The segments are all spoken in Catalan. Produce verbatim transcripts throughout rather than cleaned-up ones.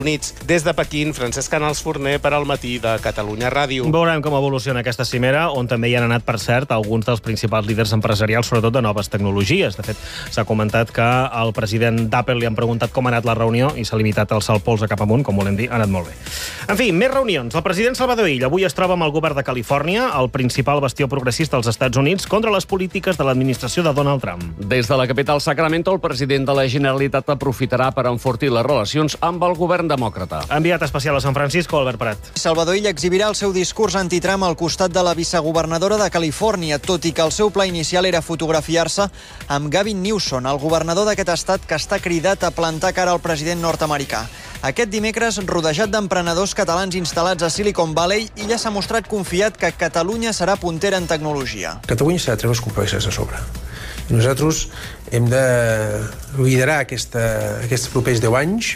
Units. Des de Pequín, Francesc Canals Forner per al Matí de Catalunya Ràdio. Veurem com evoluciona aquesta cimera, on també hi han anat, per cert, alguns dels principals líders empresarials, sobretot de noves tecnologies. De fet, s'ha comentat que al president d'Apple li han preguntat com ha anat la reunió i s'ha limitat a alçar el pols a cap amunt, com volem dir, ha anat molt bé. En fi, més reunions. El president Salvador Illa avui es troba amb el govern de Califòrnia, el principal bastió progressista als Estats Units, contra les polítiques de l'administració de Donald Trump. Des de la capital Sacramento, el president de la Generalitat aprofitarà per enfortir les relacions amb el govern demòcrata. Enviat especial a San Francisco, Albert Prat. Salvador Illa exhibirà el seu discurs anti-Trump al costat de la vicegovernadora de Califòrnia, tot i que el seu pla inicial era fotografiar-se amb Gavin Newsom, el governador d'aquest estat que està cridat a plantar cara al president nord-americà. Aquest dimecres, rodejat d'emprenedors catalans instal·lats a Silicon Valley, Illa s'ha mostrat confiat que Catalunya serà puntera en tecnologia. Catalunya s'ha de treure les competències a sobre. I nosaltres hem de liderar aquesta, aquests propers deu anys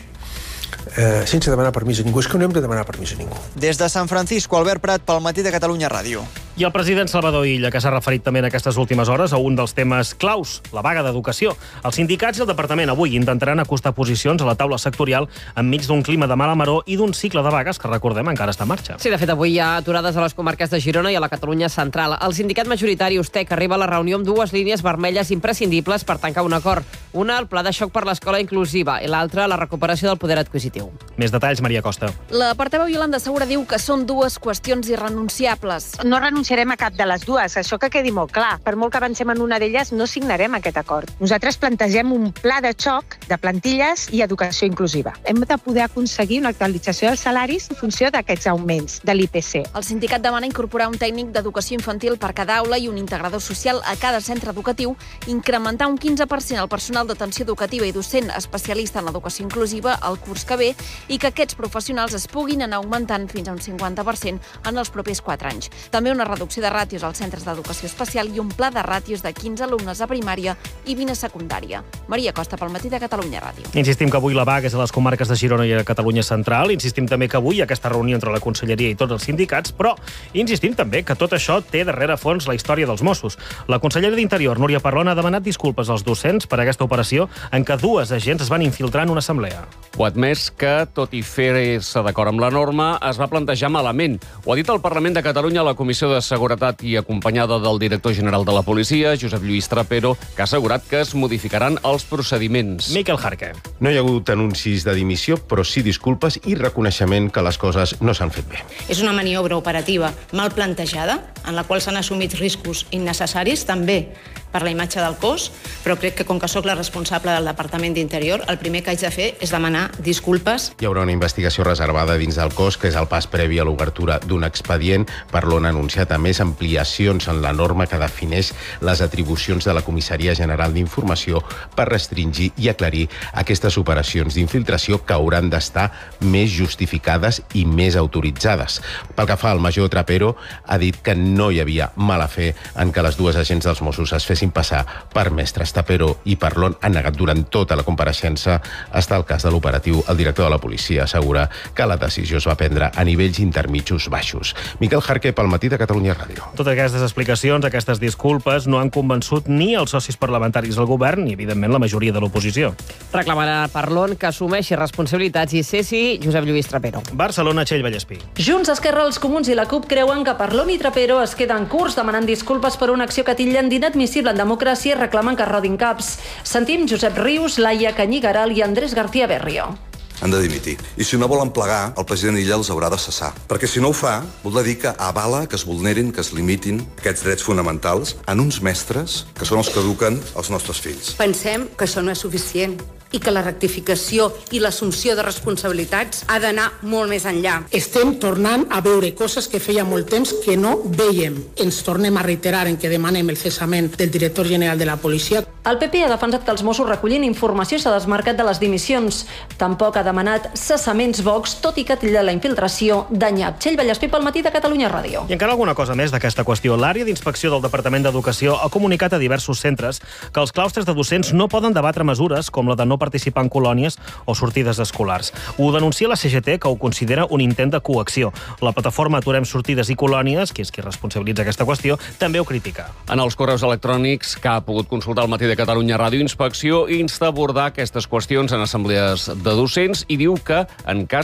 Eh, sense demanar permís a ningú. És que no hem de demanar permís a ningú. Des de San Francisco, Albert Prat, pel Matí de Catalunya Ràdio. I el president Salvador Illa, que s'ha referit també en aquestes últimes hores a un dels temes claus, la vaga d'educació. Els sindicats i el departament avui intentaran acostar posicions a la taula sectorial enmig d'un clima de mala maror i d'un cicle de vagues que, recordem, encara està en marxa. Sí, de fet, avui hi ha aturades a les comarques de Girona i a la Catalunya central. El sindicat majoritari USTEC arriba a la reunió amb dues línies vermelles imprescindibles per tancar un acord. Una, el pla de xoc per l'escola inclusiva, i l'altra, la recuperació del poder adquisitiu. Més detalls, Maria Costa. La portaveu Iolanda Segura diu que són dues qüestions irrenunciables. No renunciarem a cap de les dues, això que quedi molt clar. Per molt que avancem en una d'elles, no signarem aquest acord. Nosaltres plantegem un pla de xoc de plantilles i educació inclusiva. Hem de poder aconseguir una actualització dels salaris en funció d'aquests augments de l'I P C. El sindicat demana incorporar un tècnic d'educació infantil per cada aula i un integrador social a cada centre educatiu, incrementar un quinze per cent el personal d'atenció educativa i docent especialista en l'educació inclusiva el curs que ve i que aquests professionals es puguin anar augmentant fins a un cinquanta per cent en els propers quatre anys. També una reducció de ràtios als centres d'educació especial i un pla de ràtios de quinze alumnes a primària i vint a secundària. Maria Costa, pel Matí de Catalunya Ràdio. Insistim que avui la vaga és a les comarques de Girona i a Catalunya Central. Insistim també que avui hi ha aquesta reunió entre la Conselleria i tots els sindicats, però insistim també que tot això té darrere fons la història dels Mossos. La consellera d'Interior, Núria Parlon, ha demanat disculpes als docents per aquesta operació en què dues agents es van infiltrar en una assemblea. Ho ha admès que, tot i fer-se d'acord amb la norma, es va plantejar malament. Ho ha dit el Parlament de Catalunya a la Comissió de Seguretat i acompanyada del director general de la policia, Josep Lluís Trapero, que ha assegurat que es modificaran els procediments. Miquel Jarque. No hi ha hagut anuncis de dimissió, però sí disculpes i reconeixement que les coses no s'han fet bé. És una maniobra operativa mal plantejada, en la qual s'han assumit riscos innecessaris, també per la imatge del cos, però crec que com que sóc la responsable del Departament d'Interior, el primer que haig de fer és demanar disculpes. Hi haurà una investigació reservada dins del cos, que és el pas previ a l'obertura d'un expedient. Parlon ha anunciat a més ampliacions en la norma que defineix les atribucions de la Comissaria General d'Informació per restringir i aclarir aquestes operacions d'infiltració que hauran d'estar més justificades i més autoritzades. Pel que fa al major Trapero, ha dit que no hi havia mala fe en que les dues agents dels Mossos es fessin passar per mestres. Trapero i Parlon han negat durant tota la compareixença. Està el cas de l'operatiu. El director de la policia assegura que la decisió es va prendre a nivells intermitjos baixos. Miquel Jarque, pel Matí de Catalunya Ràdio. Totes aquestes explicacions, aquestes disculpes, no han convençut ni els socis parlamentaris del govern ni, evidentment, la majoria de l'oposició. Reclamarà Parlon que assumeixi responsabilitats i cessi Josep Lluís Trapero. Barcelona, Txell Vallespí. Junts, Esquerra, els Comuns i la CUP creuen que Parlon i Trapero es queden curts demanant disculpes per una acció que titllen d'inadmissible en democràcia i reclamen que rodin caps. Sentim Josep Rius, Laia Canyigaral i Andrés García Berrio. Han de dimitir. I si no volen plegar, el president Illa els haurà de cessar. Perquè si no ho fa, voldrà dir que avala que es vulnerin, que es limitin aquests drets fonamentals en uns mestres que són els que eduquen els nostres fills. Pensem que això no és suficient i que la rectificació i l'assumpció de responsabilitats ha d'anar molt més enllà. Estem tornant a veure coses que feia molt temps que no veiem. Ens tornem a reiterar en que demanem el cessament del director general de la policia. El P P ha defensat que els Mossos recollin informació i s'ha desmarcat de les dimissions. Tampoc ha demanat cessaments Vox, tot i que titlla la infiltració de nyap. Txell Vallespí, pel Matí de Catalunya Ràdio. I encara alguna cosa més d'aquesta qüestió. L'àrea d'inspecció del Departament d'Educació ha comunicat a diversos centres que els claustres de docents no poden debatre mesures com la de no no participar en colònies o sortides escolars. Ho denuncia la C G T, que ho considera un intent de coacció. La plataforma Aturem Sortides i Colònies, que és qui responsabilitza aquesta qüestió, també ho critica. En els correus electrònics que ha pogut consultar el Matí de Catalunya Ràdio, Inspecció insta a abordar aquestes qüestions en assemblees de docents i diu que, en cas